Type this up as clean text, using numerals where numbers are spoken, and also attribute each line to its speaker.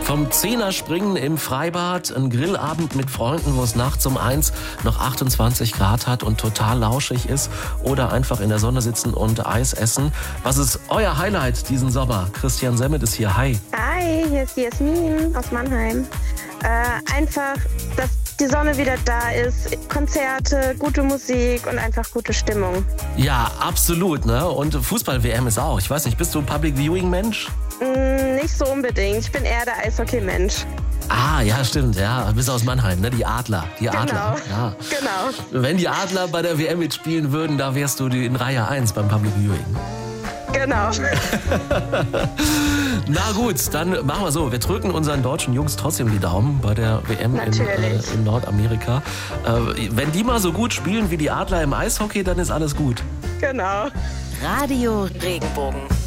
Speaker 1: Vom Zehnerspringen im Freibad, ein Grillabend mit Freunden, wo es nachts um 1 noch 28 Grad hat und total lauschig ist, oder einfach in der Sonne sitzen und Eis essen. Was ist euer Highlight diesen Sommer? Christian Semmet ist hier. Hi.
Speaker 2: Hi, hier ist die Jasmin aus Mannheim. Einfach, dass die Sonne wieder da ist, Konzerte, gute Musik und einfach gute Stimmung.
Speaker 1: Ja, absolut, ne? Und Fußball-WM ist auch. Ich weiß nicht, bist du ein Public-Viewing-Mensch?
Speaker 2: Nicht so unbedingt. Ich bin eher der Eishockey-Mensch.
Speaker 1: Ah, ja, stimmt, ja. Du bist aus Mannheim, ne? Die Adler. Adler. Ja.
Speaker 2: Genau.
Speaker 1: Wenn die Adler bei der WM mitspielen würden, da wärst du in Reihe 1 beim Public Viewing.
Speaker 2: Genau.
Speaker 1: Na gut, dann machen wir so. Wir drücken unseren deutschen Jungs trotzdem die Daumen bei der WM in Nordamerika. Wenn die mal so gut spielen wie die Adler im Eishockey, dann ist alles gut.
Speaker 2: Genau.
Speaker 3: Radio Regenbogen.